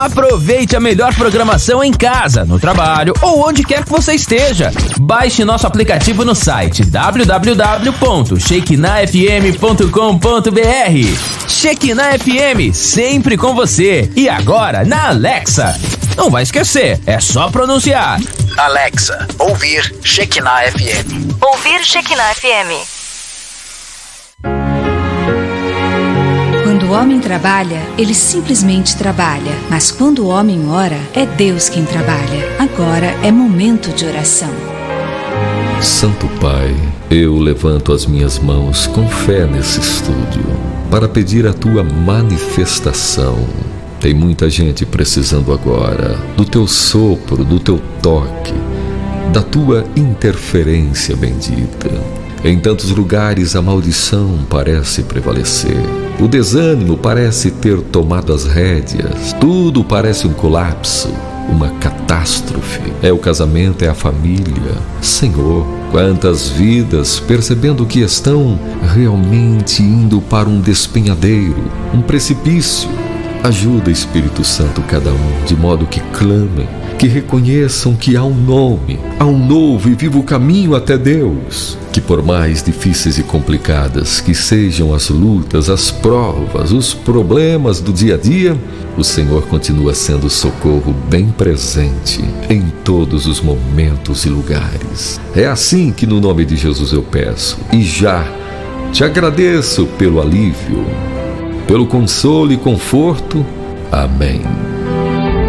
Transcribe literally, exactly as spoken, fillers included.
Aproveite a melhor programação em casa, no trabalho ou onde quer que você esteja. Baixe nosso aplicativo no site w w w ponto shekinah f m ponto com ponto b r. Shekinah F M, sempre com você. E agora na Alexa. Não vai esquecer, é só pronunciar. Alexa, ouvir Shekinah F M. Ouvir Shekinah F M. Quando o homem trabalha, ele simplesmente trabalha. Mas quando o homem ora, é Deus quem trabalha. Agora é momento de oração. Santo Pai, eu levanto as minhas mãos com fé nesse estúdio para pedir a tua manifestação. Tem muita gente precisando agora do teu sopro, do teu toque, da tua interferência bendita. Em tantos lugares a maldição parece prevalecer. O desânimo parece ter tomado as rédeas. Tudo parece um colapso, uma catástrofe. É o casamento, é a família. Senhor, quantas vidas percebendo que estão realmente indo para um despenhadeiro, um precipício. Ajuda, Espírito Santo, cada um, de modo que clamem, que reconheçam que há um nome, há um novo e vivo caminho até Deus. Que por mais difíceis e complicadas que sejam as lutas, as provas, os problemas do dia a dia, o Senhor continua sendo socorro bem presente em todos os momentos e lugares. É assim que no nome de Jesus eu peço, e já te agradeço pelo alívio, pelo consolo e conforto. Amém.